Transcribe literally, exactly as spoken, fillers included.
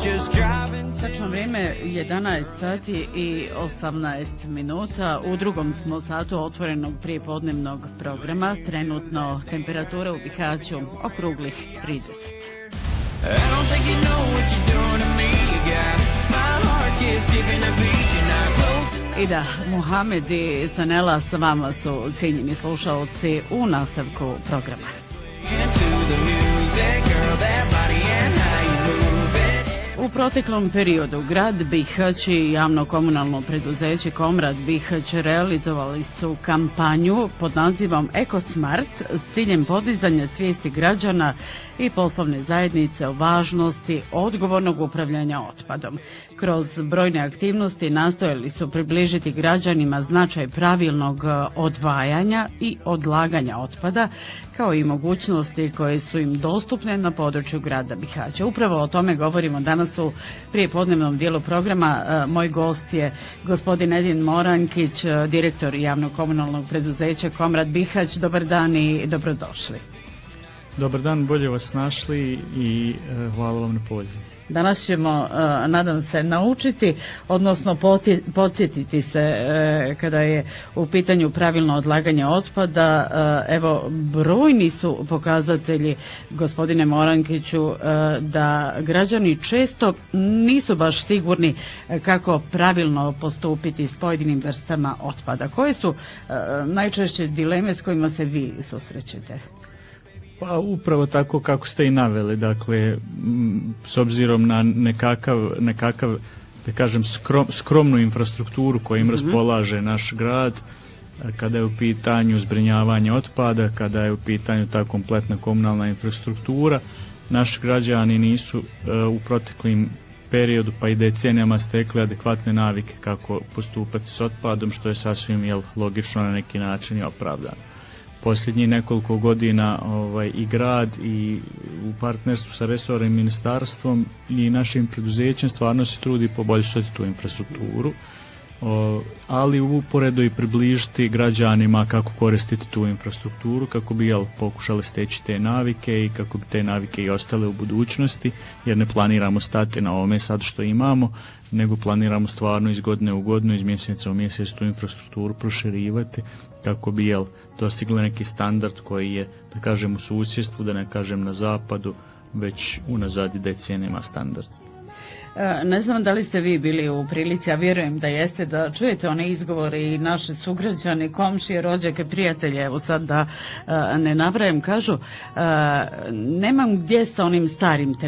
Tačno vrijeme jedanaest sati i osamnaest minuta. U drugom smo satu otvorenog prijepodnevnog programa. Trenutno temperatura u Bihaću okruglih trideset. I da, Muhamed i Sanela s vama su cijenjeni slušalci u nastavku programa. U proteklom periodu grad Bihać i javno komunalno preduzeće Komrad Bihać realizovali su kampanju pod nazivom EkoSmart s ciljem podizanja svijesti građana i poslovne zajednice o važnosti odgovornog upravljanja otpadom. Kroz brojne aktivnosti nastojali su približiti građanima značaj pravilnog odvajanja i odlaganja otpada, kao i mogućnosti koje su im dostupne na području grada Bihaća. Upravo o tome govorimo danas u prijepodnevnom dijelu programa. Moj gost je gospodin Edin Morankić, direktor javnog komunalnog preduzeća Komrad Bihać. Dobar dan i dobrodošli. Dobar dan, bolje vas našli i e, hvala vam na pozivu. Danas ćemo, uh, nadam se, naučiti, odnosno podsjetiti se uh, kada je u pitanju pravilno odlaganje otpada. Uh, evo, brojni su pokazatelji, gospodine Morankiću, uh, da građani često nisu baš sigurni kako pravilno postupiti s pojedinim vrstama otpada. Koje su uh, najčešće dileme s kojima se vi susrećete? Pa upravo tako kako ste i naveli, dakle, m, s obzirom na nekakav, nekakav da kažem, skrom, skromnu infrastrukturu kojim mm-hmm. raspolaže naš grad, kada je u pitanju zbrinjavanje otpada, kada je u pitanju ta kompletna komunalna infrastruktura, naši građani nisu uh, u proteklim periodu pa i decenijama stekli adekvatne navike kako postupati s otpadom, što je sasvim jel, logično na neki način i opravdano. Posljednjih nekoliko godina ovaj, i grad i u partnerstvu sa resornim ministarstvom i našim preduzećem stvarno se trudi poboljšati tu infrastrukturu, o, ali uporedo i približiti građanima kako koristiti tu infrastrukturu, kako bi jel, pokušali steći te navike i kako bi te navike i ostale u budućnosti, jer ne planiramo stati na ovome sad što imamo, nego planiramo stvarno iz godine u godinu, iz mjeseca u mjesec tu infrastrukturu proširivati, kako bi jel, dostigli neki standard koji je, da kažem, u susjedstvu, da ne kažem na zapadu, već unazad i decenijama standard. Ne znam da li ste vi bili u prilici, a vjerujem da jeste, da čujete one izgovore i naše sugrađane, komšije, rođake, prijatelje, evo sad da ne nabrajam, kažu nemam gdje sa onim starim telefonima.